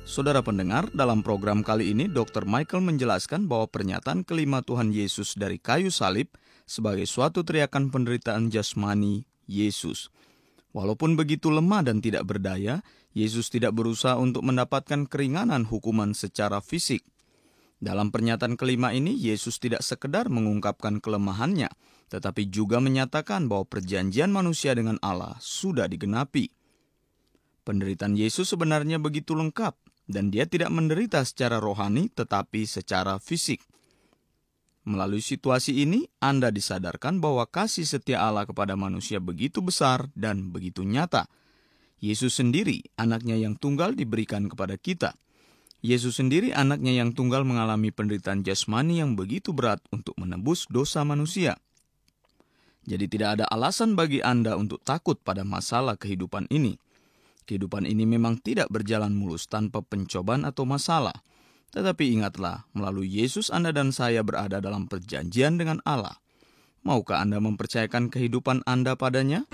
Saudara pendengar, dalam program kali ini Dr. Michael menjelaskan bahwa pernyataan kelima Tuhan Yesus dari kayu salib sebagai suatu teriakan penderitaan jasmani Yesus. Walaupun begitu lemah dan tidak berdaya, Yesus tidak berusaha untuk mendapatkan keringanan hukuman secara fisik. Dalam pernyataan kelima ini, Yesus tidak sekedar mengungkapkan kelemahannya, tetapi juga menyatakan bahwa perjanjian manusia dengan Allah sudah digenapi. Penderitaan Yesus sebenarnya begitu lengkap, dan dia tidak menderita secara rohani tetapi secara fisik. Melalui situasi ini, Anda disadarkan bahwa kasih setia Allah kepada manusia begitu besar dan begitu nyata. Yesus sendiri, anaknya yang tunggal, diberikan kepada kita. Yesus sendiri, anaknya yang tunggal, mengalami penderitaan jasmani yang begitu berat untuk menebus dosa manusia. Jadi tidak ada alasan bagi Anda untuk takut pada masalah kehidupan ini. Kehidupan ini memang tidak berjalan mulus tanpa pencobaan atau masalah. Tetapi ingatlah, melalui Yesus Anda dan saya berada dalam perjanjian dengan Allah. Maukah Anda mempercayakan kehidupan Anda padanya?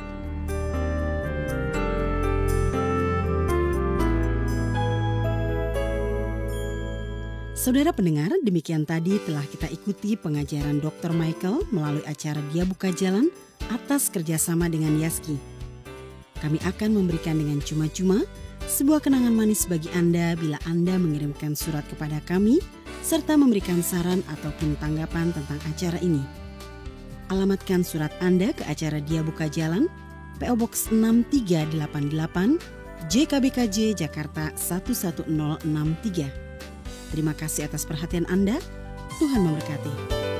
Saudara pendengar, demikian tadi telah kita ikuti pengajaran Dr. Michael melalui acara Dia Buka Jalan atas kerjasama dengan Yaski. Kami akan memberikan dengan cuma-cuma sebuah kenangan manis bagi Anda bila Anda mengirimkan surat kepada kami serta memberikan saran ataupun tanggapan tentang acara ini. Alamatkan surat Anda ke acara Dia Buka Jalan, PO Box 6388, JKBKJ, Jakarta 11063. Terima kasih atas perhatian Anda. Tuhan memberkati.